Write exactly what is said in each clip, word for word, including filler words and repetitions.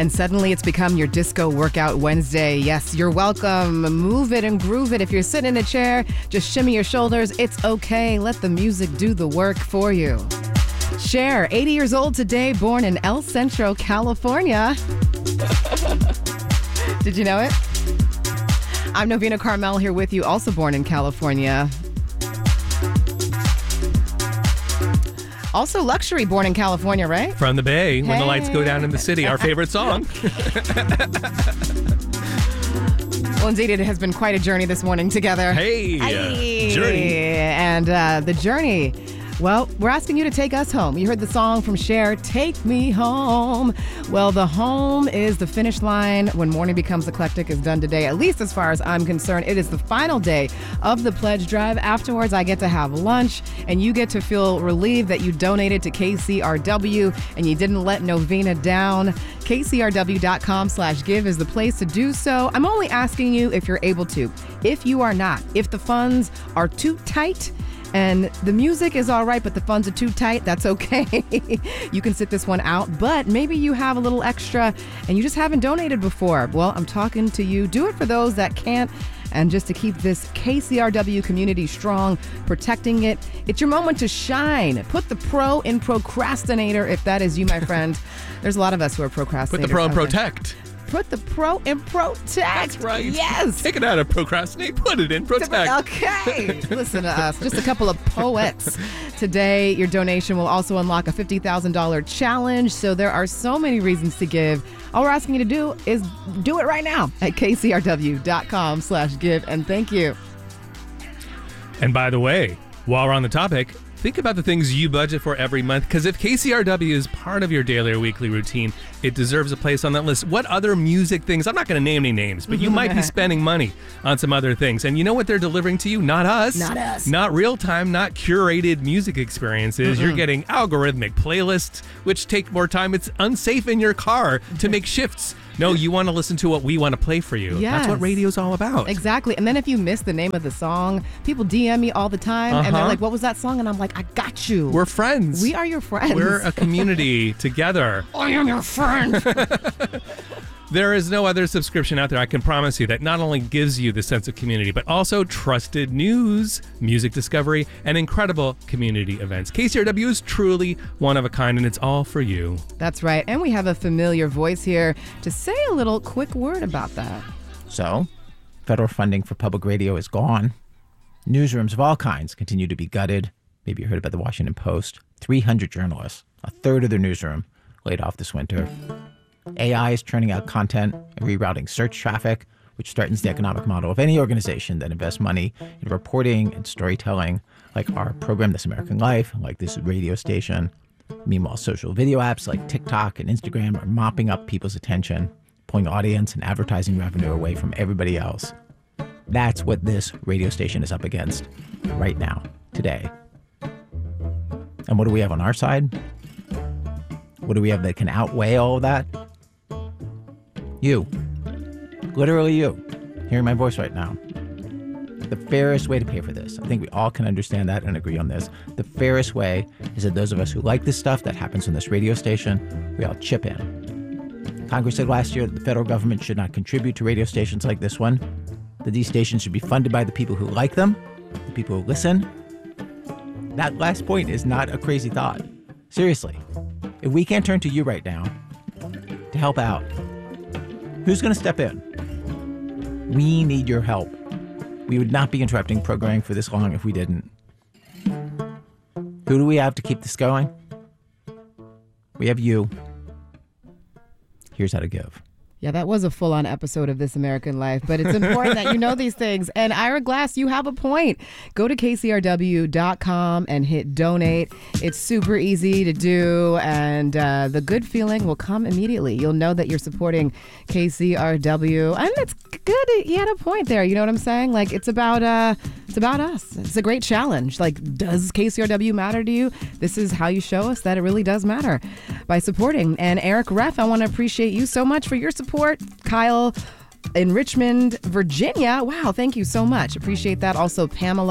and suddenly it's become your Disco Workout Wednesday. Yes, you're welcome. Move it and groove it. If you're sitting in a chair, just shimmy your shoulders. It's okay. Let the music do the work for you. Cher, eighty years old today, born in El Centro, California. Did you know it? I'm Novena Carmel here with you, also born in California. Also Luxury, born in California, right? From the Bay, hey. When the lights go down in the city, our favorite song. Well, indeed, it has been quite a journey this morning together. Hey, hey. Uh, journey. And uh, the journey, well, we're asking you to take us home. You heard the song from Cher, Take Me Home. Well, the home is the finish line when Morning Becomes Eclectic is done today, at least as far as I'm concerned. It is the final day of the pledge drive. Afterwards, I get to have lunch, and you get to feel relieved that you donated to K C R W and you didn't let Novena down. K C R W dot com slash give is the place to do so. I'm only asking you if you're able to. If you are not, if the funds are too tight, and the music is all right, but the funds are too tight, that's okay. You can sit this one out, but maybe you have a little extra and you just haven't donated before. Well, I'm talking to you. Do it for those that can't. And just to keep this K C R W community strong, protecting it, it's your moment to shine. Put the pro in procrastinator, if that is you, my friend. There's a lot of us who are procrastinators. Put the pro in protect. Put the pro in protect. That's right. Yes. Take it out of procrastinate, put it in protect. Okay. Listen to us. Just a couple of poets. Today, your donation will also unlock a fifty thousand dollars challenge. So there are so many reasons to give. All we're asking you to do is do it right now at K C R W dot com slash give. And thank you. And by the way, while we're on the topic, think about the things you budget for every month, because if K C R W is part of your daily or weekly routine, it deserves a place on that list. What other music things? I'm not going to name any names, but you might be spending money on some other things. And you know what they're delivering to you? Not us. Not us. Not real time, not curated music experiences. Mm-mm. You're getting algorithmic playlists, which take more time. It's unsafe in your car to make shifts. No, you want to listen to what we want to play for you. Yes. That's what radio's all about. Exactly. And then if you miss the name of the song, people D M me all the time, uh-huh. and they're like, what was that song? And I'm like, I got you. We're friends. We are your friends. We're a community together. I am your friend. There is no other subscription out there, I can promise you, that not only gives you the sense of community, but also trusted news, music discovery, and incredible community events. K C R W is truly one of a kind, and it's all for you. That's right. And we have a familiar voice here to say a little quick word about that. So, federal funding for public radio is gone. Newsrooms of all kinds continue to be gutted. Maybe you heard about the Washington Post. three hundred journalists, a third of their newsroom, laid off this winter. A I is churning out content and rerouting search traffic, which threatens the economic model of any organization that invests money in reporting and storytelling, like our program, This American Life, like this radio station. Meanwhile, social video apps like TikTok and Instagram are mopping up people's attention, pulling audience and advertising revenue away from everybody else. That's what this radio station is up against right now, today. And what do we have on our side? What do we have that can outweigh all of that? You. Literally you. Hearing my voice right now. The fairest way to pay for this, I think we all can understand that and agree on this. The fairest way is that those of us who like this stuff that happens on this radio station, we all chip in. Congress said last year that the federal government should not contribute to radio stations like this one, that these stations should be funded by the people who like them, the people who listen. That last point is not a crazy thought. Seriously. If we can't turn to you right now to help out, who's going to step in? We need your help. We would not be interrupting programming for this long if we didn't. Who do we have to keep this going? We have you. Here's how to give. Yeah, that was a full-on episode of This American Life, but it's important that you know these things. And Ira Glass, you have a point. Go to K C R W dot com and hit donate. It's super easy to do, and uh, the good feeling will come immediately. You'll know that you're supporting K C R W, and it's good. You had a point there. You know what I'm saying? Like, it's about uh, it's about us. It's a great challenge. Like, does K C R W matter to you? This is how you show us that it really does matter by supporting. And Eric Reff, I want to appreciate you so much for your support. Kyle in Richmond, Virginia. Wow, thank you so much. Appreciate that. Also, Pamela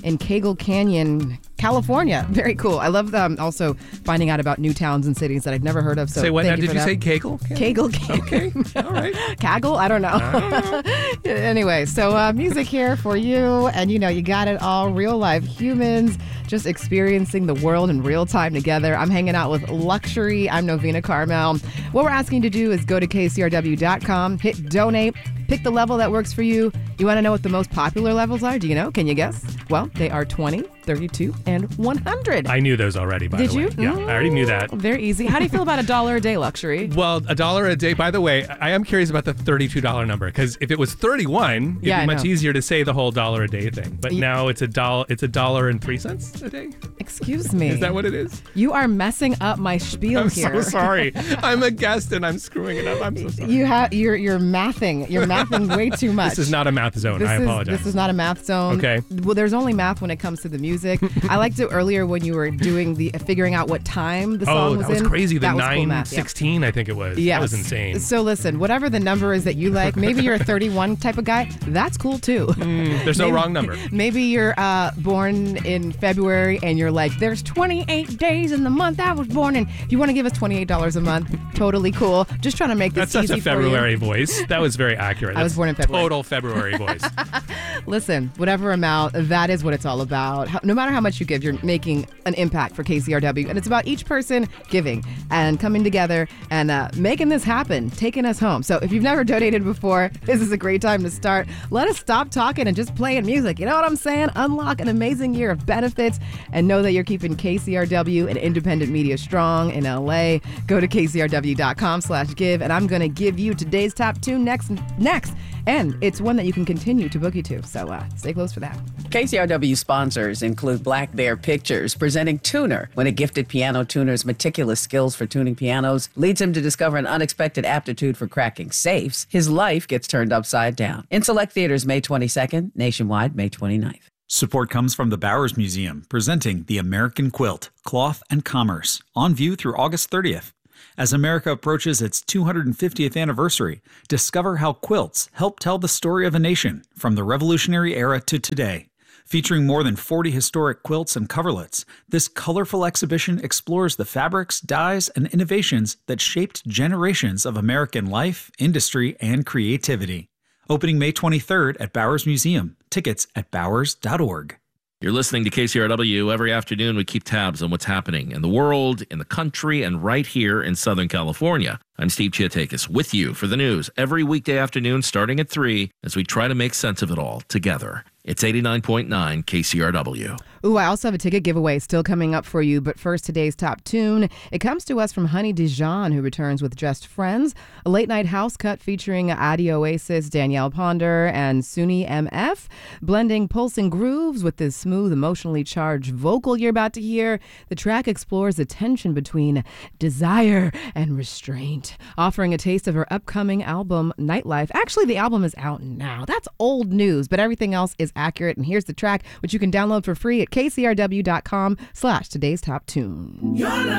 in Cagle Canyon, California. Very cool. I love um, also finding out about new towns and cities that I've never heard of. So say what now? thank you Did for you that. say Cagle? Cagle Canyon. Okay. All right. Kaggle? I don't know. I don't know. Anyway, so uh, music here for you. And you know, you got it all. Real life humans just experiencing the world in real time together. I'm hanging out with Luxury. I'm Novena Carmel. What we're asking you to do is go to K C R W dot com, hit donate, pick the level that works for you. You want to know what the most popular levels are? Do you know? Can you guess? Well, they are twenty, thirty-two, and one hundred. I knew those already, by Did the way. you? Yeah, I already knew that. Very easy. How do you feel about a dollar a day, Luxury? Well, a dollar a day. By the way, I am curious about the thirty-two dollars number, because if it was thirty-one, it'd Yeah, be I much know. easier to say the whole dollar a day thing. But Y- now it's a dollar. It's a dollar and three cents a day. Excuse me. Is that what it is? You are messing up my spiel I'm here. so sorry. I'm a guest and I'm screwing it up. I'm so sorry. You have you're you're mathing. You're mathing way too much. This is not a math zone. This I is, apologize. This is not a math zone. Okay. Well, there's only math when it comes to the music. I liked it earlier when you were doing the figuring out what time the song oh, was that was in. crazy. The That was cool nine math, yeah. sixteen, I think it was. Yes. That was insane. So listen, whatever the number is that you like, maybe you're a thirty-one type of guy. That's cool too. Mm, there's no Maybe- wrong number. Maybe you're uh, born in February and you're like, there's twenty-eight days in the month I was born in. If you want to give us twenty-eight dollars a month, totally cool. Just trying to make this That's such easy a for you. February voice. That was very accurate. I was That's born in February. Total February voice. Listen, whatever amount, that is what it's all about. How- No matter how much you give, you're making an impact for K C R W. And it's about each person giving and coming together and uh, making this happen, taking us home. So if you've never donated before, this is a great time to start. Let us stop talking and just playing music. You know what I'm saying? Unlock an amazing year of benefits and know that you're keeping K C R W and independent media strong in L A. Go to K C R W dot com slash give, and I'm going to give you today's top tune next. next. And it's one that you can continue to boogie to. So uh, stay close for that. K C R W sponsors include Black Bear Pictures, presenting Tuner. When a gifted piano tuner's meticulous skills for tuning pianos leads him to discover an unexpected aptitude for cracking safes, his life gets turned upside down. In select theaters May twenty-second, nationwide May twenty-ninth. Support comes from the Bowers Museum, presenting The American Quilt, Cloth and Commerce, on view through August thirtieth. As America approaches its two hundred fiftieth anniversary, discover how quilts help tell the story of a nation from the Revolutionary era to today. Featuring more than forty historic quilts and coverlets, this colorful exhibition explores the fabrics, dyes, and innovations that shaped generations of American life, industry, and creativity. Opening May twenty-third at Bowers Museum. Tickets at bowers dot org. You're listening to K C R W. Every afternoon, we keep tabs on what's happening in the world, in the country, and right here in Southern California. I'm Steve Chiatakis with you for the news every weekday afternoon starting at three as we try to make sense of it all together. It's eighty-nine point nine K C R W. Ooh, I also have a ticket giveaway still coming up for you. But first, today's top tune. It comes to us from Honey Dijon, who returns with Just Friends, a late-night house cut featuring Adi Oasis, Danielle Ponder, and Suni M F, blending pulsing grooves with this smooth, emotionally charged vocal you're about to hear. The track explores the tension between desire and restraint, offering a taste of her upcoming album, Nightlife. Actually, the album is out now. That's old news, but everything else is accurate. And here's the track, which you can download for free at K C R W dot com slash today's top tune. Your love